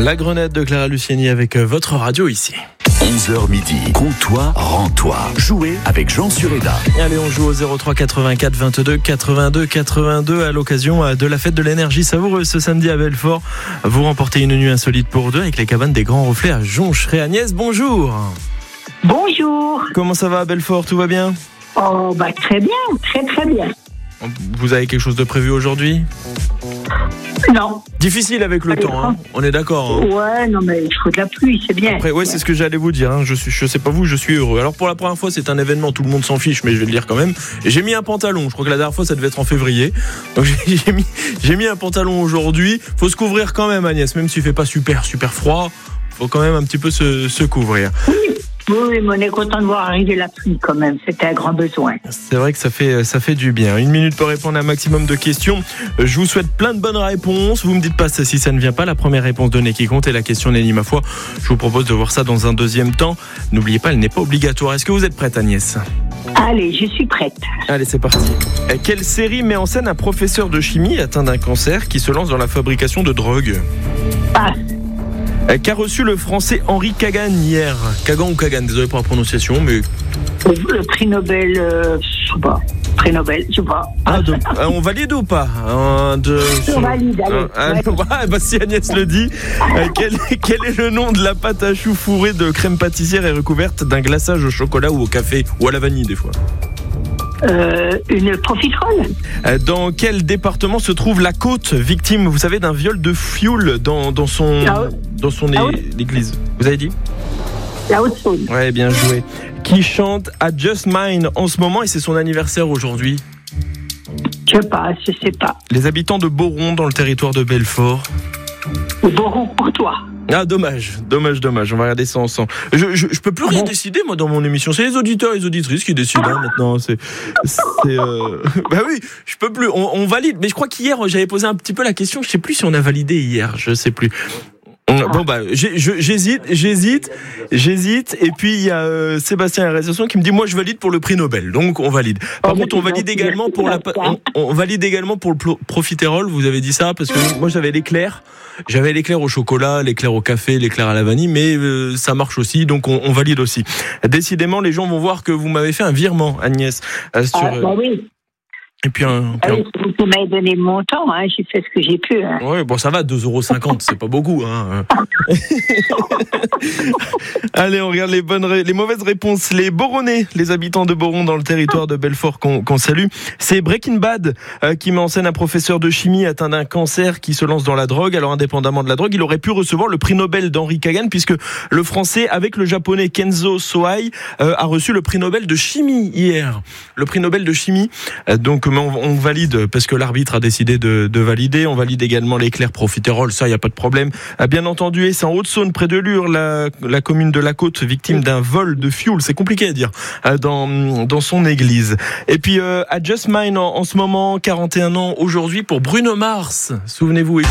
La Grenade de Clara Luciani avec votre radio ici. 11h midi, compte-toi, rends-toi. Jouez avec Jean Sureda. Allez, on joue au 03 84 22 82 82 à l'occasion de la fête de l'énergie savoureuse ce samedi à Belfort. Vous remportez une nuit insolite pour deux avec les cabanes des Grands Reflets à Joncheray. Agnès, bonjour. Bonjour. Comment ça va à Belfort? Tout va bien? Oh, très bien, très bien. Vous avez quelque chose de prévu aujourd'hui? Non. Difficile avec le temps, hein. On est d'accord. Hein. Ouais, non, mais il faut de la pluie, c'est bien. Après, ouais, c'est ce que j'allais vous dire. Hein. Je sais pas vous, je suis heureux. Alors pour la première fois, c'est un événement, tout le monde s'en fiche, mais je vais le dire quand même. J'ai mis un pantalon. Je crois que la dernière fois, ça devait être en février. Donc j'ai mis un pantalon aujourd'hui. Faut se couvrir quand même, Agnès, même s'il fait pas super froid. Faut quand même un petit peu se couvrir. Oui, mais on est content de voir arriver la pluie quand même. C'était un grand besoin. C'est vrai que ça fait du bien. 1 minute pour répondre à un maximum de questions. Je vous souhaite plein de bonnes réponses. Vous me dites pas si ça ne vient pas. La première réponse donnée qui compte et la question n'est ni ma foi. Je vous propose de voir ça dans un deuxième temps. N'oubliez pas, elle n'est pas obligatoire. Est-ce que vous êtes prête, Agnès? Allez, je suis prête. Allez, c'est parti. Quelle série met en scène un professeur de chimie atteint d'un cancer qui se lance dans la fabrication de drogue? Passe. Qu'a reçu le français Henri Kagan hier? Kagan ou Kagan, désolé pour la prononciation, mais... Le prix Nobel, je sais pas. Prix Nobel, je sais pas. On valide ou pas? On valide, allez. Si Agnès le dit. Quel est le nom de la pâte à choux fourrée de crème pâtissière et recouverte d'un glaçage au chocolat ou au café? Ou à la vanille des fois? Une profiterole. Dans quel département se trouve la Côte, victime, vous savez, d'un viol de fioul dans son église? Vous avez dit? La Haute-Saône. Ouais, bien joué. Qui chante à Just Mine en ce moment et c'est son anniversaire aujourd'hui? Je sais pas. Les habitants de Boron dans le territoire de Belfort. Boron pour toi. Ah, dommage. On va regarder ça ensemble. Je peux plus rien décider, moi, dans mon émission. C'est les auditeurs et les auditrices qui décident, hein, maintenant. Bah oui, je peux plus. On valide. Mais je crois qu'hier, j'avais posé un petit peu la question. Je sais plus si on a validé hier. Je sais plus. Bon, j'hésite. Et puis, il y a Sébastien à la réalisation qui me dit, moi, je valide pour le prix Nobel. Donc, on valide. Par contre, on valide également pour le profiterole. Vous avez dit ça parce que moi, j'avais l'éclair. J'avais l'éclair au chocolat, l'éclair au café, l'éclair à la vanille, mais ça marche aussi, donc on valide aussi. Décidément, les gens vont voir que vous m'avez fait un virement, Agnès. Oui. Et puis vous m'avez donné le montant, hein, j'ai fait ce que j'ai pu. Hein. Oui, bon, ça va, 2,50 €, c'est pas beaucoup. Hein. Allez, on regarde les mauvaises réponses. Les Boronnais, les habitants de Boron dans le territoire de Belfort qu'on salue. C'est Breaking Bad qui met en scène un professeur de chimie atteint d'un cancer qui se lance dans la drogue. Alors, indépendamment de la drogue, il aurait pu recevoir le prix Nobel d'Henri Kagan puisque le français, avec le japonais Kenzo Sohei, a reçu le prix Nobel de chimie hier. Le prix Nobel de chimie, donc on valide parce que l'arbitre a décidé de valider. On valide également l'éclair profiterole, ça, il n'y a pas de problème. Bien entendu, et c'est en Haute-Saône, près de Lure, la commune de la Côte, victime d'un vol de fioul, c'est compliqué à dire, dans son église. Et puis, à Just Mine, en ce moment, 41 ans aujourd'hui pour Bruno Mars. Souvenez-vous,